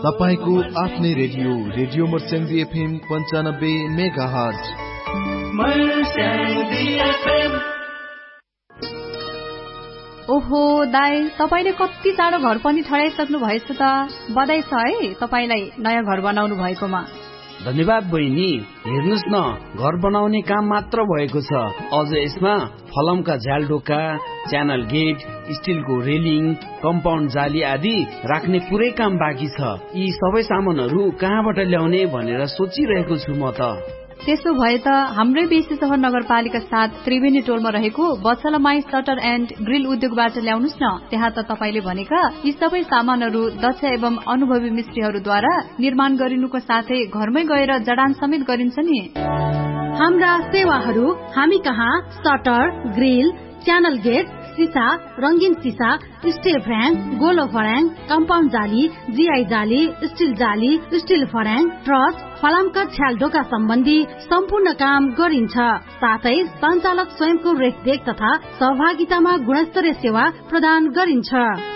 तपाईको आफ्नै radio Marsyangdi FM 95 megahertz. ओहो दाइ, तपाईले कति चाँडो घर पनि ठडाइसक्नु भएछ त। बधाई छ है तपाईलाई नयाँ घर बनाउनु भएकोमा। धन्यवाद बहिनी। हेर्नुस् न, घर बनाउने काम मात्र भएको छ, अझ यसमा फलमका झ्यालडोका, च्यानल गेट, स्टिलको रेलिङ, कम्पाउन्ड जाली आदि राख्ने पुरै काम बाँकी छ। यी सबै सामानहरू कहाँबाट ल्याउने भनेर सोचिरहेको छु म त। त्यसो भए त हाम्रै बेसी सहर नगरपालिका 7 त्रिवेणी टोलमा रहेको बछलमाई सटर एन्ड ग्रिल उद्योगबाट ल्याउनुस् न। त्यहाँ त तपाईले भनेका यी सबै सामानहरू दक्ष एवं अनुभवी मिस्त्रीहरूद्वारा निर्माण गरिनुको साथै घरमै गएर जडान समेत गरिन्छ नि। हाम्रा सेवाहरू हामी कहाँ सटर, ग्रिल, च्यानल गेट, सीसा, रंगीन सीसा, स्टिल फ्रेम, गोलो फर्याङ, कम्पाउन्ड जाली, जीआई जाली, स्टिल जाली, स्टिल फर्याङ, ट्रस, फलामका छ्यालडोका सम्बन्धी सम्पूर्ण काम गरिन्छ। साथै सञ्चालक स्वयंको रेखदेख तथा सहभागितामा गुणस्तरीय सेवा प्रदान गरिन्छ।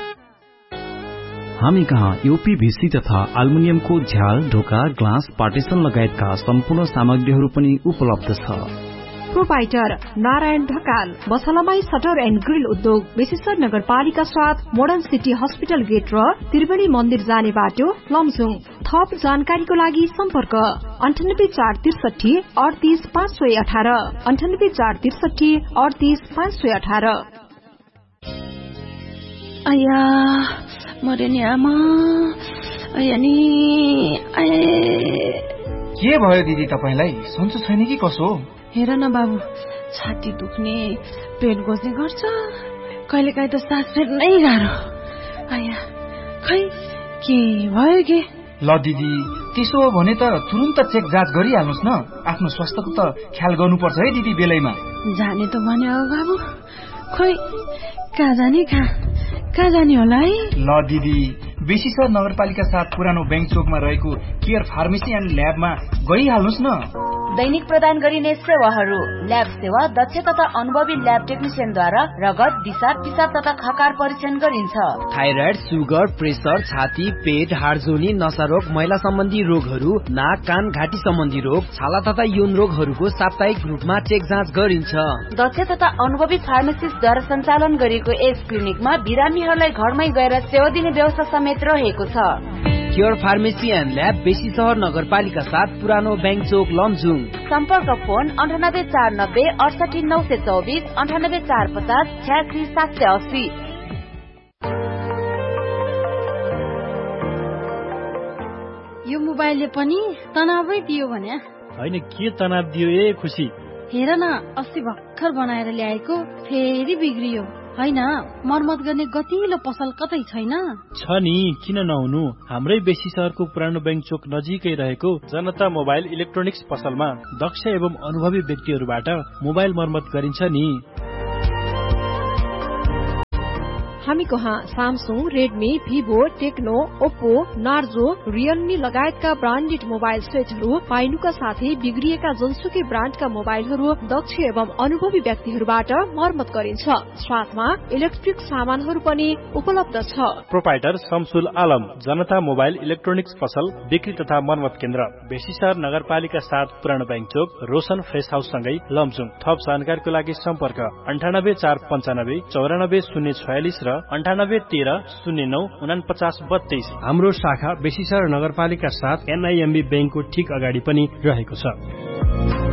हामी कहाँ यूपीभीसी तथा एल्युमिनियमको झ्याल, ढोका, ग्लास, पार्टिसन लगायतका सम्पूर्ण सामग्रीहरू पनि उपलब्ध छ। Proprietor Narayan Dhakal, बछलमाई shutter and grill उद्योग, बेसीसर नगरपालिका 7 मोडर्न सिटी हस्पिटल गेट र त्रिवेणी मन्दिर जाने बाटो, लमजुङ। थप जानकारीको लागि सम्पर्क 98 463 38518 98 463 38518। आया मरे नि आमा, आया नि के भयो दिदी तपाईलाई? सन्चो छैन कि कसो? हेर न बाबु, छाती दुख्ने, पेट गोज्ने गर्छ, कहिलेकाहीँ त सास फेर्नै गाह्रो। आया खै के भयो के? ल दिदी, त्यसो हो भने त तुरुन्त चेक जाँच गरिहाल्नुस् न। आफ्नो स्वास्थ्यको त ख्याल गर्नुपर्छ है दिदी बेलैमा। जाने त भने हो बाबु, खोइ कहाँ जाने कहाँ जाने होला है? ल दिदी, बेसीसर नगरपालिका 7 पुरानो बैंक चोकमा रहेको केयर फार्मेसी एन्ड ल्याबमा गइहाल्नुस् न। दैनिक प्रदान गरिने सेवाहरू: ल्याब सेवा दक्ष तथा अनुभवी ल्याब टेक्निसियनद्वारा रगत, दिशा, पिसाब तथा खकार परीक्षण गरिन्छ। थाइराइड, सुगर, प्रेसर, छाती, पेट, हाडजोनी, नसारोग, महिला सम्बन्धी रोगहरू, नाक, कान, घाँटी सम्बन्धी रोग, छाला तथा यौन रोगहरूको साप्ताहिक रूपमा चेक जाँच गरिन्छ। दक्ष तथा अनुभवी फार्मासिस्टद्वारा सञ्चालन गरिएको यस क्लिनिकमा बिरामीहरूलाई घरमै गएर सेवा दिने व्यवस्था समेत रहेको छ। केयर फार्मेसी एन्ड ल्याब, बेसी सहर नगरपालिका 7 पुरानो बैंक चोक, लमजुङ। सम्पर्क फोन 98 490 68 924 98 450 86 780। यो मोबाइलले पनि तनावै दियो भने? होइन, के तनाव दियो ए खुसी? हेर न, अस्ति भर्खर बनाएर ल्याएको फेरि बिग्रियो। होइन, मर्मत गर्ने गतिलो पसल कतै छैन? छ नि, किन नहुनु। हाम्रै बेसी सहरको पुरानो बैंक चोक नजिकै रहेको जनता मोबाइल इलेक्ट्रोनिक्स पसलमा दक्ष एवं अनुभवी व्यक्तिहरूबाट मोबाइल मर्मत गरिन्छ नि। हामी कहाँ Samsung, Redmi, Vivo, Tecno, Oppo, Narzo, Realme लगायतका ब्रान्डेड मोबाइल सेटहरू पाइनुका साथै बिग्रिएका जुनसुकै ब्रान्डका मोबाइलहरू दक्ष एवं अनुभवी व्यक्तिहरूबाट मर्मत गरिन्छ। साथमा इलेक्ट्रिक सामानहरू पनि उपलब्ध छ। प्रोपाइटर शमसुल आलम, जनता मोबाइल इलेक्ट्रोनिक्स पसल, बिक्री तथा मर्मत केन्द्र, बेसीसर नगरपालिका 7 पुरानो बैंक चोक, रोशन फ्रेस हाउस सँगै लमजुङ। थप जानकारीको लागि सम्पर्क 98 495 94 046 र 98 13 09 49 32। हाम्रो शाखा बेसीसर नगरपालिका 7 NIMB बैंकको ठीक अगाडि पनि रहेको छ।